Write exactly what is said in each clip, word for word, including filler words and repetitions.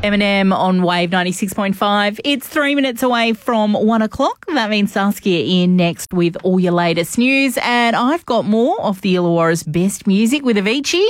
Eminem on Wave ninety-six point five. It's three minutes away from one o'clock. That means Saskia in next with all your latest news. And I've got more of the Illawarra's best music with Avicii.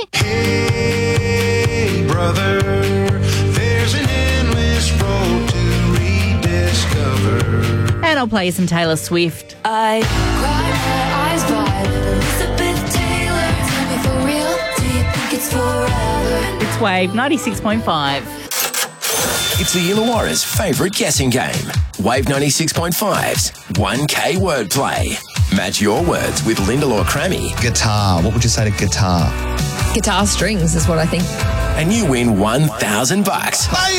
Hey, brother, there's an endless road to rediscover. And I'll play you some Taylor Swift. I cry my eyes wide. Elizabeth Taylor, tell me for real, do you think it's forever? It's Wave ninety-six point five. It's the Illawarra's favourite guessing game. Wave ninety-six point five's one K wordplay. Match your words with Lyndall or Crammy. Guitar. What would you say to guitar? Guitar strings is what I think. And you win one thousand bucks. Hiya!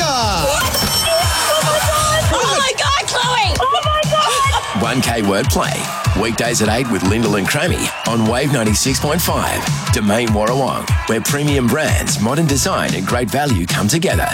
Oh my God, Chloe! Oh my God! one K wordplay. Weekdays at eight with Lyndall and Crammy on Wave ninety-six point five. Domain Warrawong, where premium brands, modern design and great value come together.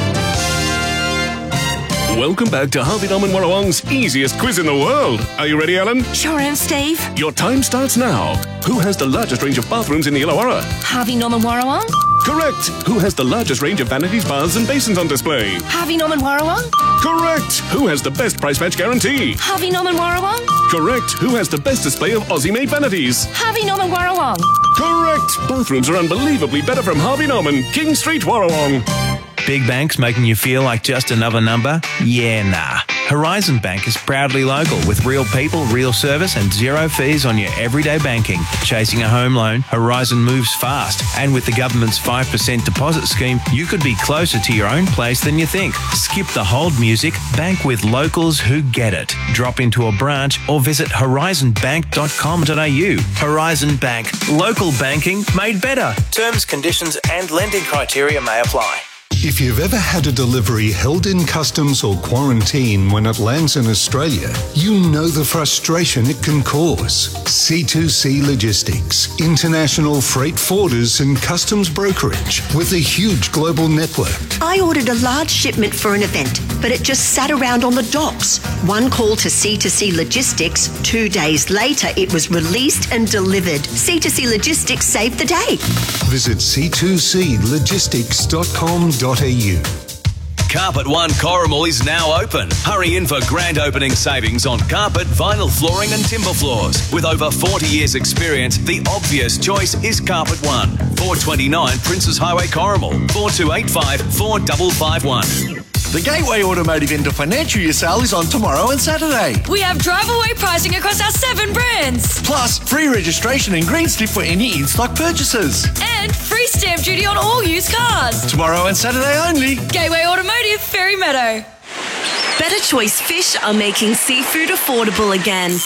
Welcome back to Harvey Norman Warrawong's easiest quiz in the world. Are you ready, Ellen? Sure am, Steve. Your time starts now. Who has the largest range of bathrooms in the Illawarra? Harvey Norman Warrawong? Correct. Who has the largest range of vanities, baths and basins on display? Harvey Norman Warrawong? Correct. Who has the best price match guarantee? Harvey Norman Warrawong? Correct. Who has the best display of Aussie-made vanities? Harvey Norman Warrawong? Correct. Bathrooms are unbelievably better from Harvey Norman, King Street, Warrawong. Big banks making you feel like just another number? Yeah, nah. Horizon Bank is proudly local with real people, real service and zero fees on your everyday banking. Chasing a home loan, Horizon moves fast. And with the government's five percent deposit scheme, you could be closer to your own place than you think. Skip the hold music, bank with locals who get it. Drop into a branch or visit horizon bank dot com dot a u. Horizon Bank. Local banking made better. Terms, conditions and lending criteria may apply. If you've ever had a delivery held in customs or quarantine when it lands in Australia, you know the frustration it can cause. C two C Logistics, international freight forwarders and customs brokerage with a huge global network. I ordered a large shipment for an event, but it just sat around on the docks. One call to C two C Logistics, two days later it was released and delivered. C two C Logistics saved the day. Visit c two c logistics dot com dot a u. Carpet One Corrimal is now open. Hurry in for grand opening savings on carpet, vinyl flooring and timber floors. With over forty years experience, the obvious choice is Carpet One. four twenty-nine Princes Highway, Corrimal. four two eight five, four five five one. The Gateway Automotive End of Financial Year sale is on tomorrow and Saturday. We have drive-away pricing across our seven brands. Plus, free registration and green slip for any in-stock purchases. And free stamp duty on all used cars. Tomorrow and Saturday only. Gateway Automotive, Ferry Meadow. Better Choice Fish are making seafood affordable again.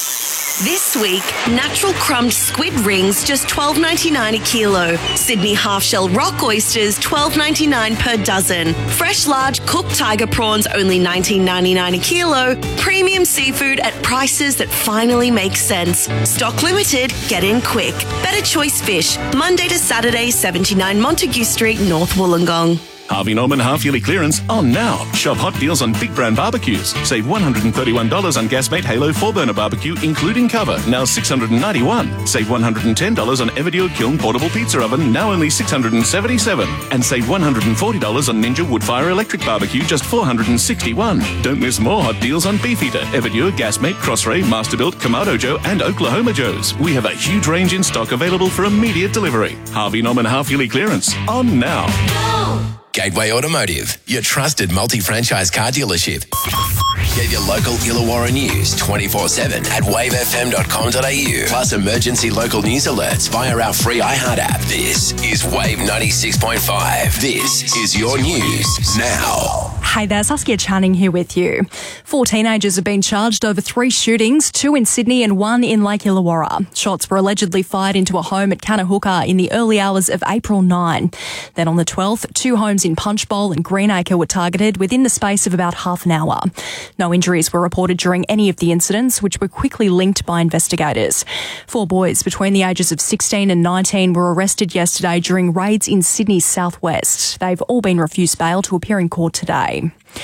This week, natural crumbed squid rings just twelve ninety-nine a kilo. Sydney half-shell rock oysters twelve ninety-nine per dozen. Fresh large cooked tiger prawns only nineteen ninety-nine a kilo. Premium seafood at prices that finally make sense. Stock limited, get in quick. Better Choice Fish, Monday to Saturday, seventy-nine Montague Street, North Wollongong. Harvey Norman half-yearly clearance on now. Shop hot deals on big brand barbecues. Save one hundred thirty-one dollars on Gasmate Halo four burner barbecue, including cover, now six hundred ninety-one dollars. Save one hundred ten dollars on Everdio Kiln portable pizza oven, now only six hundred seventy-seven dollars. And save one hundred forty dollars on Ninja Woodfire electric barbecue, just four hundred sixty-one dollars. Don't miss more hot deals on Beefeater, Everdio, Gasmate, Crossray, Masterbuilt, Kamado Joe and Oklahoma Joe's. We have a huge range in stock available for immediate delivery. Harvey Norman half-yearly clearance on now. Gateway Automotive, your trusted multi-franchise car dealership. Get your local Illawarra news twenty-four seven at wave f m dot com dot a u. Plus emergency local news alerts via our free iHeart app. This is Wave ninety-six point five. This is your news now. Hey there, Saskia Channing here with you. Four teenagers have been charged over three shootings, two in Sydney and one in Lake Illawarra. Shots were allegedly fired into a home at Kanahooka in the early hours of April ninth. Then on the twelfth, two homes in Punchbowl and Greenacre were targeted within the space of about half an hour. No injuries were reported during any of the incidents, which were quickly linked by investigators. Four boys between the ages of sixteen and nineteen were arrested yesterday during raids in Sydney's southwest. They've all been refused bail to appear in court today.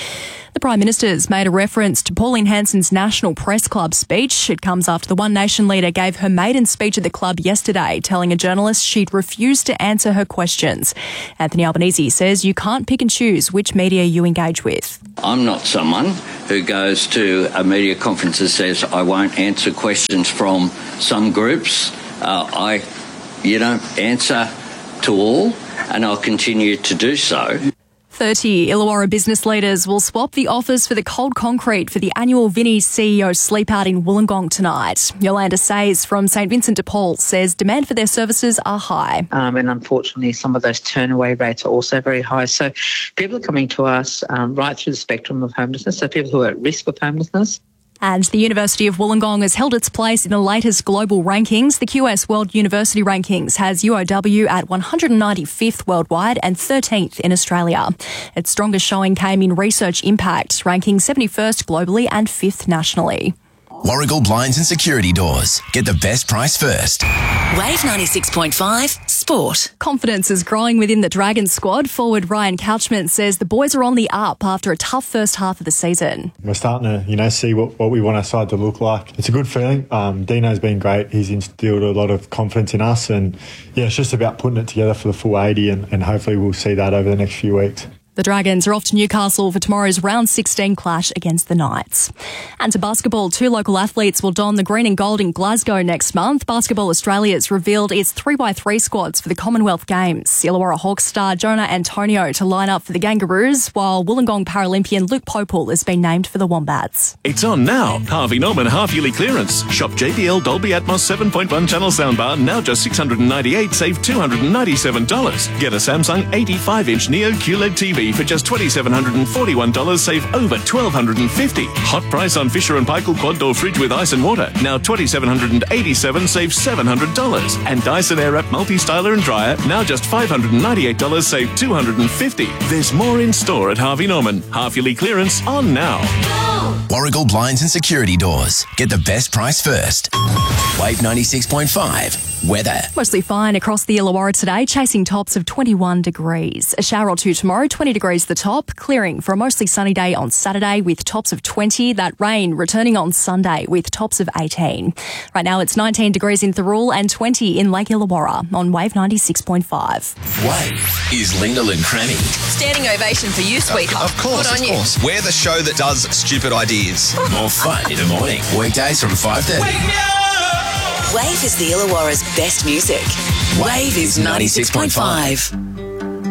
The Prime Minister's made a reference to Pauline Hanson's National Press Club speech. It comes after the One Nation leader gave her maiden speech at the club yesterday, telling a journalist she'd refused to answer her questions. Anthony Albanese says you can't pick and choose which media you engage with. I'm not someone who goes to a media conference and says I won't answer questions from some groups. Uh, I, you know, answer to all, and I'll continue to do so. thirty Illawarra business leaders will swap the offers for the cold concrete for the annual Vinnie's C E O sleep out in Wollongong tonight. Yolanda Says from St Vincent de Paul says demand for their services are high. Um, and unfortunately, some of those turn-away rates are also very high. So people are coming to us um, right through the spectrum of homelessness, so people who are at risk of homelessness. And the University of Wollongong has held its place in the latest global rankings. The Q S World University Rankings has U O W at one hundred ninety-fifth worldwide and thirteenth in Australia. Its strongest showing came in research impact, ranking seventy-first globally and fifth nationally. Warrigal Blinds and Security Doors. Get the best price first. Wave ninety-six point five Sport. Confidence is growing within the Dragons squad. Forward Ryan Couchman says the boys are on the up after a tough first half of the season. We're starting to, you know, see what, what we want our side to look like. It's a good feeling. Um, Dino's been great. He's instilled a lot of confidence in us, and yeah, it's just about putting it together for the full eighty, and, and hopefully we'll see that over the next few weeks. The Dragons are off to Newcastle for tomorrow's round sixteen clash against the Knights. And to basketball, two local athletes will don the green and gold in Glasgow next month. Basketball Australia's revealed its three by three squads for the Commonwealth Games. Illawarra Hawks star Jonah Antonio to line up for the Kangaroos, while Wollongong Paralympian Luke Popel has been named for the Wombats. It's on now. Harvey Norman half-yearly clearance. Shop J B L Dolby Atmos seven point one channel soundbar, now just six hundred ninety-eight dollars, save two hundred ninety-seven dollars. Get a Samsung eighty-five inch Neo Q L E D T V for just two thousand seven hundred forty-one dollars, save over one thousand two hundred fifty dollars. Hot price on Fisher and Paykel quad door fridge with ice and water, now two thousand seven hundred eighty-seven dollars, save seven hundred dollars. And Dyson Airwrap multi-styler and dryer, now just five hundred ninety-eight dollars, save two hundred fifty dollars. There's more in store at Harvey Norman. Half-yearly clearance on now. Warrigal Blinds and Security Doors. Get the best price first. Wave ninety-six point five. Weather. Mostly fine across the Illawarra today, chasing tops of twenty-one degrees. A shower or two tomorrow, twenty degrees the top, clearing for a mostly sunny day on Saturday with tops of twenty. That rain returning on Sunday with tops of eighteen. Right now it's nineteen degrees in Thirroul and twenty in Lake Illawarra on Wave ninety-six point five. Wave is Lyndall and Cranny. Standing ovation for you, sweetheart. Of course, Good on of you. course. We're the show that does stupid ideas. More fun in the morning. Weekdays from five thirty. Wave is the Illawarra's best music. Wave is ninety-six point five.